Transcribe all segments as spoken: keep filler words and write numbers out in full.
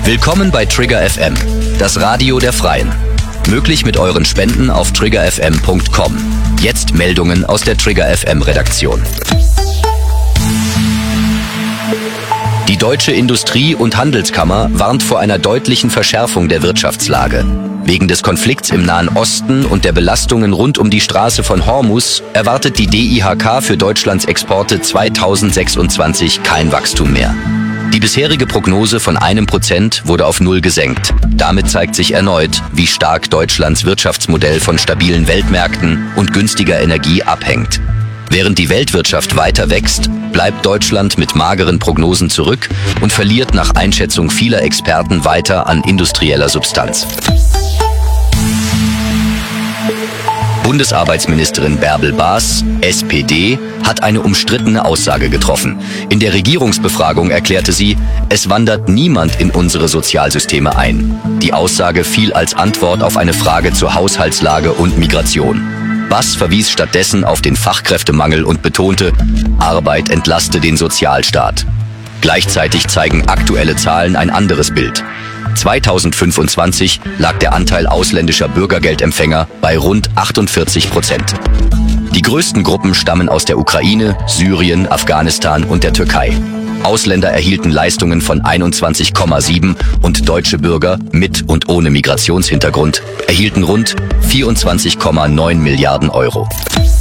Willkommen bei Trigger F M, das Radio der Freien. Möglich mit euren Spenden auf trigger f m punkt com. Jetzt Meldungen aus der Trigger F M Redaktion. Die Deutsche Industrie- und Handelskammer warnt vor einer deutlichen Verschärfung der Wirtschaftslage. Wegen des Konflikts im Nahen Osten und der Belastungen rund um die Straße von Hormuz erwartet die D I H K für Deutschlands Exporte zweitausendsechsundzwanzig kein Wachstum mehr. Die bisherige Prognose von einem Prozent wurde auf null gesenkt. Damit zeigt sich erneut, wie stark Deutschlands Wirtschaftsmodell von stabilen Weltmärkten und günstiger Energie abhängt. Während die Weltwirtschaft weiter wächst, bleibt Deutschland mit mageren Prognosen zurück und verliert nach Einschätzung vieler Experten weiter an industrieller Substanz. Bundesarbeitsministerin Bärbel Baas, S P D, hat eine umstrittene Aussage getroffen. In der Regierungsbefragung erklärte sie, es wandert niemand in unsere Sozialsysteme ein. Die Aussage fiel als Antwort auf eine Frage zur Haushaltslage und Migration. Baas verwies stattdessen auf den Fachkräftemangel und betonte, Arbeit entlaste den Sozialstaat. Gleichzeitig zeigen aktuelle Zahlen ein anderes Bild. zweitausendfünfundzwanzig lag der Anteil ausländischer Bürgergeldempfänger bei rund achtundvierzig Prozent. Die größten Gruppen stammen aus der Ukraine, Syrien, Afghanistan und der Türkei. Ausländer erhielten Leistungen von einundzwanzig Komma sieben und deutsche Bürger mit und ohne Migrationshintergrund erhielten rund vierundzwanzig Komma neun Milliarden Euro.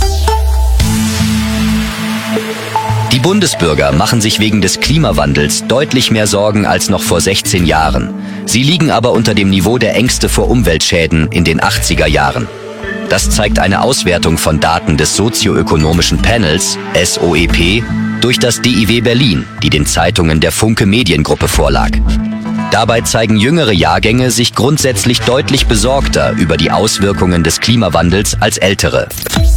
Die Bundesbürger machen sich wegen des Klimawandels deutlich mehr Sorgen als noch vor sechzehn Jahren. Sie liegen aber unter dem Niveau der Ängste vor Umweltschäden in den achtziger Jahren. Das zeigt eine Auswertung von Daten des sozioökonomischen Panels, S O E P, durch das D I W Berlin, die den Zeitungen der Funke Mediengruppe vorlag. Dabei zeigen jüngere Jahrgänge sich grundsätzlich deutlich besorgter über die Auswirkungen des Klimawandels als ältere.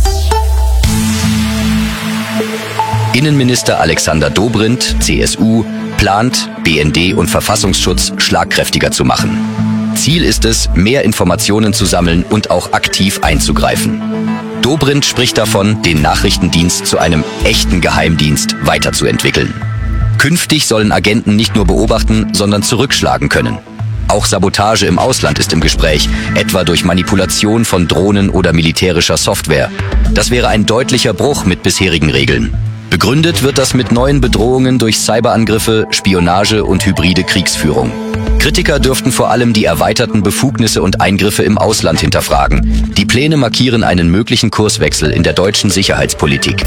Innenminister Alexander Dobrindt, C S U, plant, B N D und Verfassungsschutz schlagkräftiger zu machen. Ziel ist es, mehr Informationen zu sammeln und auch aktiv einzugreifen. Dobrindt spricht davon, den Nachrichtendienst zu einem echten Geheimdienst weiterzuentwickeln. Künftig sollen Agenten nicht nur beobachten, sondern zurückschlagen können. Auch Sabotage im Ausland ist im Gespräch, etwa durch Manipulation von Drohnen oder militärischer Software. Das wäre ein deutlicher Bruch mit bisherigen Regeln. Begründet wird das mit neuen Bedrohungen durch Cyberangriffe, Spionage und hybride Kriegsführung. Kritiker dürften vor allem die erweiterten Befugnisse und Eingriffe im Ausland hinterfragen. Die Pläne markieren einen möglichen Kurswechsel in der deutschen Sicherheitspolitik.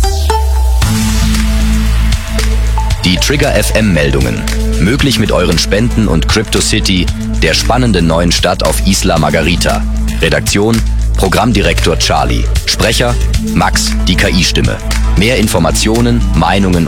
Die Trigger F M-Meldungen. Möglich mit euren Spenden und Crypto City, der spannenden neuen Stadt auf Isla Margarita. Redaktion: Programmdirektor Charlie. Sprecher: Max, die K I-Stimme. Mehr Informationen, Meinungen